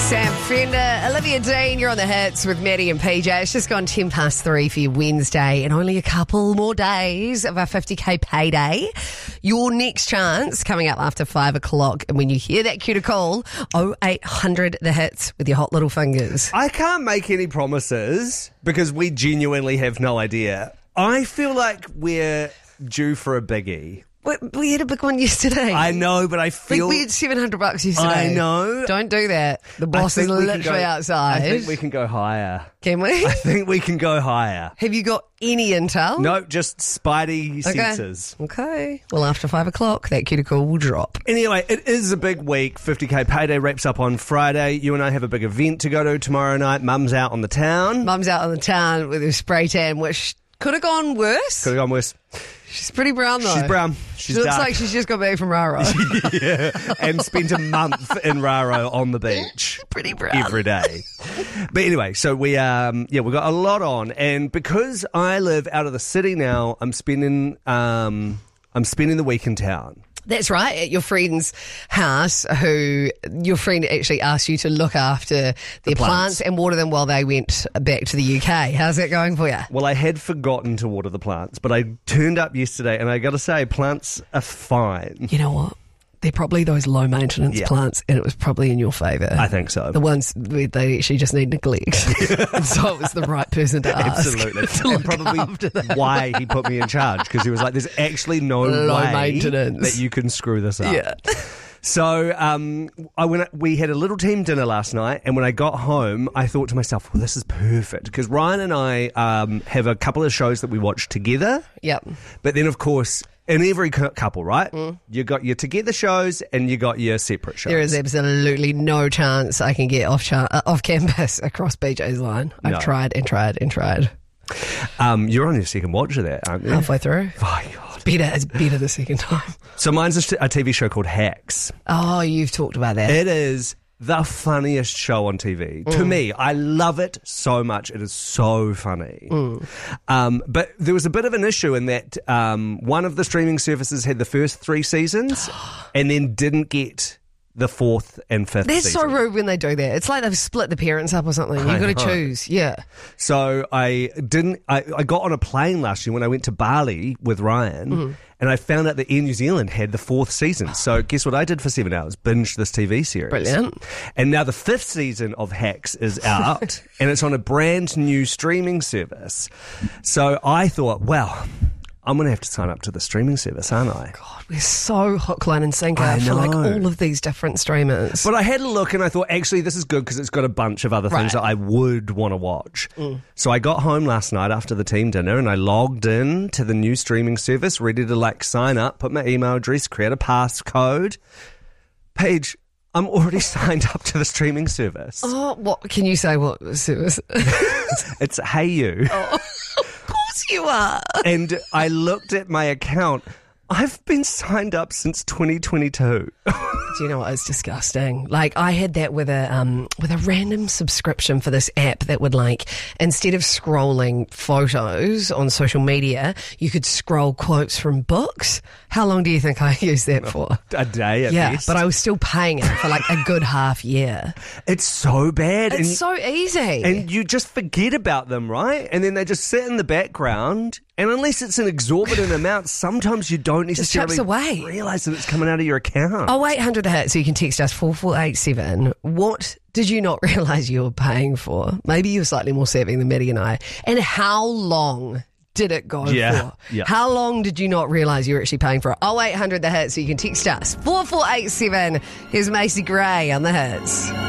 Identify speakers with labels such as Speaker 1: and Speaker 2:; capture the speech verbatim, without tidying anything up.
Speaker 1: Sam Fender, Olivia Dean, you're on the hits with Maddie and P J. It's just gone ten past three for your Wednesday and only a couple more days of our fifty K payday. Your next chance coming up after five o'clock. And when you hear that cue to call, oh eight hundred the hits with your hot little fingers.
Speaker 2: I can't make any promises because we genuinely have no idea. I feel like we're due for a biggie.
Speaker 1: We, we had a big one yesterday.
Speaker 2: I know, but I feel...
Speaker 1: We, we had seven hundred bucks yesterday.
Speaker 2: I know.
Speaker 1: Don't do that. The boss is literally
Speaker 2: go,
Speaker 1: outside.
Speaker 2: I think we can go higher.
Speaker 1: Can we?
Speaker 2: I think we can go higher.
Speaker 1: Have you got any intel?
Speaker 2: No, just spidey
Speaker 1: okay.
Speaker 2: senses.
Speaker 1: Okay. Well, after five o'clock, that cuticle will drop.
Speaker 2: Anyway, it is a big week. fifty K payday wraps up on Friday. You and I have a big event to go to tomorrow night. Mum's out on the town.
Speaker 1: Mum's out on the town with her spray tan, which could have gone worse.
Speaker 2: Could have gone worse.
Speaker 1: She's pretty brown, though.
Speaker 2: She's brown. She's
Speaker 1: she looks
Speaker 2: dark.
Speaker 1: like she's just got back from Raro.
Speaker 2: Yeah, and spent a month in Raro on the beach.
Speaker 1: Pretty brown.
Speaker 2: Every day. But anyway, so we um yeah, we've got a lot on, and because I live out of the city now, I'm spending um I'm spending the week in town.
Speaker 1: That's right, at your friend's house, who your friend actually asked you to look after their
Speaker 2: the
Speaker 1: plants.
Speaker 2: plants
Speaker 1: and water them while they went back to the U K. How's that going for you?
Speaker 2: Well, I had forgotten to water the plants, but I turned up yesterday, and I got to say, plants are fine.
Speaker 1: You know what? They're probably those low maintenance
Speaker 2: yeah.
Speaker 1: plants, and it was probably in your favour.
Speaker 2: I think so.
Speaker 1: The ones where they actually just need neglect. And so it was the right person to ask.
Speaker 2: Absolutely.
Speaker 1: To
Speaker 2: and probably why he put me in charge, because he was like, there's actually no
Speaker 1: low
Speaker 2: way
Speaker 1: maintenance.
Speaker 2: that you can screw this up.
Speaker 1: Yeah.
Speaker 2: So um, I went, we had a little team dinner last night, and when I got home, I thought to myself, well, this is perfect, because Ryan and I um, have a couple of shows that we watch together.
Speaker 1: Yep.
Speaker 2: But then, of course, in every cu- couple, right, mm. you got your together shows and you got your separate shows.
Speaker 1: There is absolutely no chance I can get off cha- uh, off campus across B J's line. I've
Speaker 2: No.
Speaker 1: tried and tried and tried.
Speaker 2: Um, you're on your second watch of that, aren't you?
Speaker 1: Halfway through.
Speaker 2: Oh, God.
Speaker 1: Better, it's better the second time.
Speaker 2: So mine's a, t- a T V show called Hacks.
Speaker 1: Oh, you've talked about that.
Speaker 2: It is the funniest show on T V. Mm. To me, I love it so much. It is so funny. Mm. Um, but there was a bit of an issue in that um, one of the streaming services had the first three seasons and then didn't get the fourth and fifth
Speaker 1: That's
Speaker 2: season.
Speaker 1: so rude when they do that. It's like they've split the parents up or something. You've got to choose. Yeah.
Speaker 2: So I didn't. I, I got on a plane last year when I went to Bali with Ryan, mm-hmm. and I found out that Air New Zealand had the fourth season. So guess what I did for seven hours? Binged this T V series.
Speaker 1: Brilliant.
Speaker 2: And now the fifth season of Hacks is out, and it's on a brand new streaming service. So I thought, well, I'm going to have to sign up to the streaming service, aren't I?
Speaker 1: God, we're so hook, line and sinker
Speaker 2: I
Speaker 1: for
Speaker 2: know.
Speaker 1: like all of these different streamers.
Speaker 2: But I had a look and I thought, actually, this is good because it's got a bunch of other things
Speaker 1: Right.
Speaker 2: that I would want to watch.
Speaker 1: Mm.
Speaker 2: So I got home last night after the team dinner and I logged in to the new streaming service, ready to like sign up, put my email address, create a passcode. Paige, I'm already signed up to the streaming service.
Speaker 1: Oh, what can you say? What service?
Speaker 2: It's Hey You.
Speaker 1: Oh, of course you are.
Speaker 2: And I looked at my account. I've been signed up since twenty twenty-two.
Speaker 1: Do you know what? It's disgusting. Like, I had that with a um with a random subscription for this app that would, like, instead of scrolling photos on social media, you could scroll quotes from books. How long do you think I used that for?
Speaker 2: A day at
Speaker 1: yeah,
Speaker 2: best.
Speaker 1: but I was still paying it for like a good half year.
Speaker 2: It's so bad.
Speaker 1: It's
Speaker 2: and,
Speaker 1: so easy.
Speaker 2: and you just forget about them, right? And then they just sit in the background. And unless it's an exorbitant amount, sometimes you don't necessarily
Speaker 1: chips away.
Speaker 2: realise that it's coming out of your account.
Speaker 1: Oh, eight hundred a hit, so you can text us four four eight seven. What did you not realise you were paying for? Maybe you were slightly more savvy than Maddie and I. And how long did it go
Speaker 2: Yeah,
Speaker 1: for?
Speaker 2: yeah.
Speaker 1: How long did you not realise you were actually paying for it? Oh, eight hundred the hit, so you can text us four four eight seven. Here's Macy Gray on the hits.